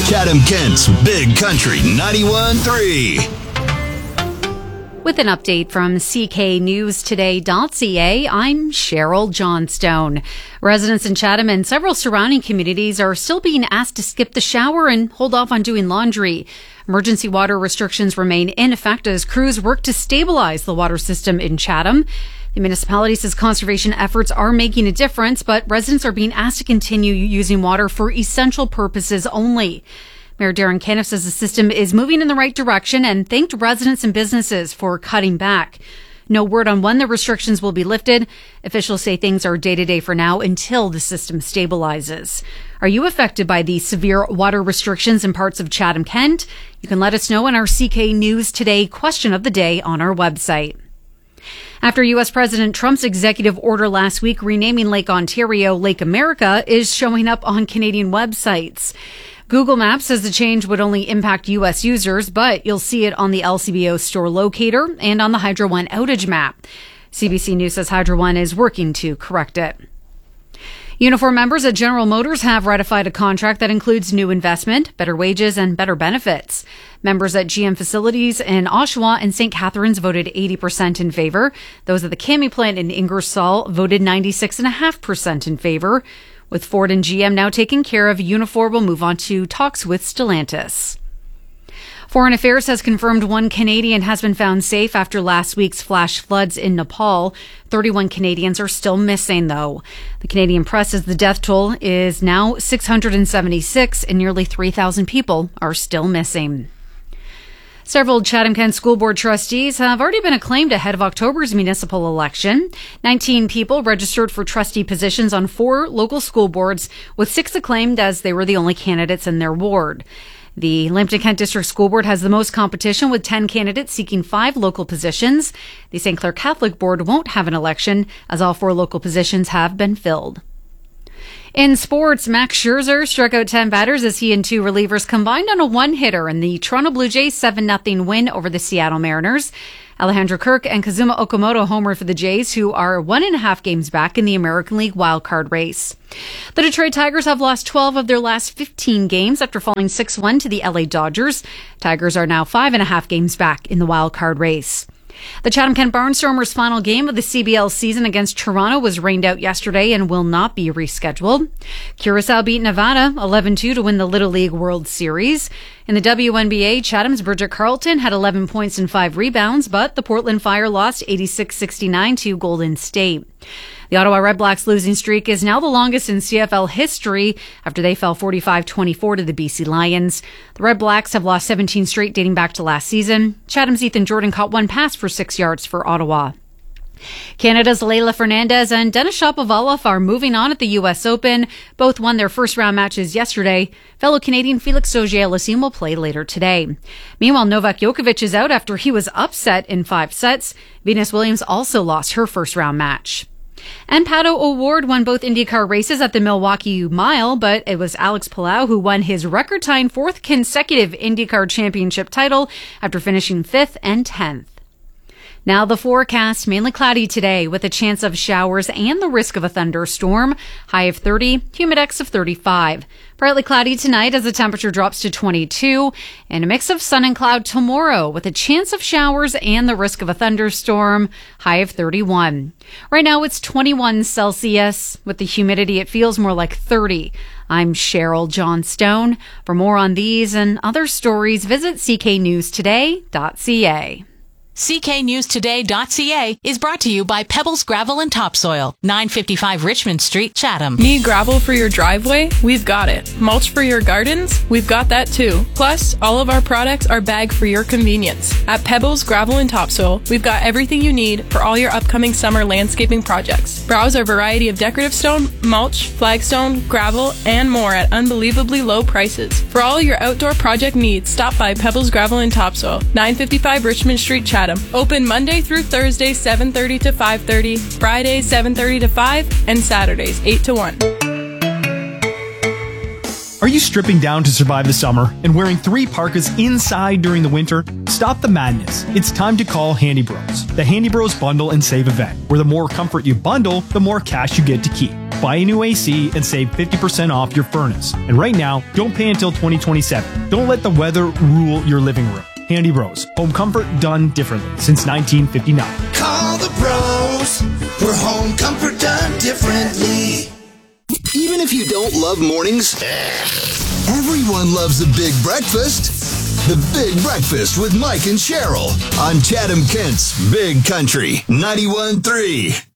Chatham-Kent's Big Country 91.3. With an update from cknewstoday.ca, I'm Cheryl Johnstone. Residents in Chatham and several surrounding communities are still being asked to skip the shower and hold off on doing laundry. Emergency water restrictions remain in effect as crews work to stabilize the water system in Chatham. The municipality says conservation efforts are making a difference, but residents are being asked to continue using water for essential purposes only. Mayor Darren Caniff says the system is moving in the right direction and thanked residents and businesses for cutting back. No word on when the restrictions will be lifted. Officials say things are day-to-day for now until the system stabilizes. Are you affected by the severe water restrictions in parts of Chatham-Kent? You can let us know in our CK News Today question of the day on our website. After U.S. President Trump's executive order last week renaming Lake Ontario Lake America is showing up on Canadian websites. Google Maps says the change would only impact U.S. users, but you'll see it on the LCBO store locator and on the Hydro One outage map. CBC News says Hydro One is working to correct it. Unifor members at General Motors have ratified a contract that includes new investment, better wages, and better benefits. Members at GM facilities in Oshawa and St. Catharines voted 80% in favor. Those at the CAMI plant in Ingersoll voted 96.5% in favor. With Ford and GM now taking care of, Unifor will move on to talks with Stellantis. Foreign Affairs has confirmed one Canadian has been found safe after last week's flash floods in Nepal. 31 Canadians are still missing, though. The Canadian press says the death toll is now 676 and nearly 3,000 people are still missing. Several Chatham-Kent School Board trustees have already been acclaimed ahead of October's municipal election. 19 people registered for trustee positions on 4 local school boards, with 6 acclaimed as they were the only candidates in their ward. The Lambton-Kent District School Board has the most competition, with 10 candidates seeking 5 local positions. The St. Clair Catholic Board won't have an election, as all 4 local positions have been filled. In sports, Max Scherzer struck out 10 batters as he and 2 relievers combined on a one-hitter in the Toronto Blue Jays 7-0 win over the Seattle Mariners. Alejandro Kirk and Kazuma Okamoto homered for the Jays, who are 1.5 games back in the American League wildcard race. The Detroit Tigers have lost 12 of their last 15 games after falling 6-1 to the LA Dodgers. Tigers are now 5.5 games back in the wildcard race. The Chatham-Kent Barnstormers' final game of the CBL season against Toronto was rained out yesterday and will not be rescheduled. Curaçao beat Nevada 11-2 to win the Little League World Series. In the WNBA, Chatham's Bridget Carlton had 11 points and 5 rebounds, but the Portland Fire lost 86-69 to Golden State. The Ottawa Redblacks' losing streak is now the longest in CFL history after they fell 45-24 to the BC Lions. The Redblacks have lost 17 straight dating back to last season. Chatham's Ethan Jordan caught 1 pass for 6 yards for Ottawa. Canada's Leylah Fernandez and Denis Shapovalov are moving on at the U.S. Open. Both won their first-round matches yesterday. Fellow Canadian Felix Auger-Aliassime will play later today. Meanwhile, Novak Djokovic is out after he was upset in 5 sets. Venus Williams also lost her first-round match. And Pato O'Ward won both IndyCar races at the Milwaukee Mile, but it was Alex Palau who won his record-tying 4th consecutive IndyCar championship title after finishing 5th and 10th. Now the forecast, mainly cloudy today with a chance of showers and the risk of a thunderstorm. High of 30, humidex of 35. Partly cloudy tonight as the temperature drops to 22. And a mix of sun and cloud tomorrow with a chance of showers and the risk of a thunderstorm. High of 31. Right now it's 21 Celsius. With the humidity, it feels more like 30. I'm Cheryl Johnstone. For more on these and other stories, visit cknewstoday.ca. CKNewsToday.ca is brought to you by Pebbles Gravel and Topsoil, 955 Richmond Street, Chatham. Need gravel for your driveway? We've got it. Mulch for your gardens? We've got that too. Plus, all of our products are bagged for your convenience. At Pebbles Gravel and Topsoil, we've got everything you need for all your upcoming summer landscaping projects. Browse our variety of decorative stone, mulch, flagstone, gravel, and more at unbelievably low prices. For all your outdoor project needs, stop by Pebbles Gravel and Topsoil, 955 Richmond Street, Chatham. Open Monday through Thursday, 7:30 to 5:30, Fridays, 7:30 to 5, and Saturdays, 8 to 1. Are you stripping down to survive the summer and wearing 3 parkas inside during the winter? Stop the madness. It's time to call Handy Bros. The Handy Bros Bundle and Save event, where the more comfort you bundle, the more cash you get to keep. Buy a new AC and save 50% off your furnace. And right now, don't pay until 2027. Don't let the weather rule your living room. Handy Bros. Home comfort done differently since 1959. Call the bros for home comfort done differently. Even if you don't love mornings, everyone loves a big breakfast. The Big Breakfast with Mike and Cheryl on Chatham-Kent's Big Country 91.3.